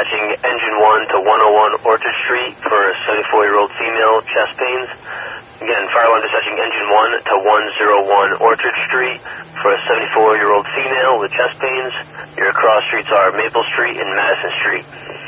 dispatching engine 1 to 101 Orchard Street for a 74-year-old female, chest pains. Again, fire alarm dispatching engine 1 to 101 Orchard Street for a 74-year-old female with chest pains. Your cross streets are Maple Street and Madison Street.